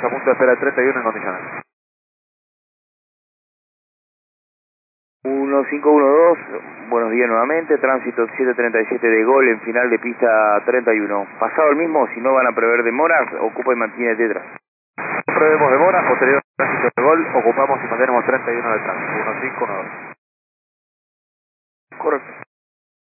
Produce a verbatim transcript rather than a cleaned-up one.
a punto de espera treinta y uno en condiciones. uno cinco uno dos, buenos días nuevamente, tránsito siete treinta y siete de Gol en final de pista treinta y uno. Pasado el mismo, si no van a prever demoras, ocupa y mantiene detrás. No prevemos demora, posterior al tránsito de Gol, ocupamos y mantenemos treinta y uno de tránsito, uno cinco uno dos. Correcto.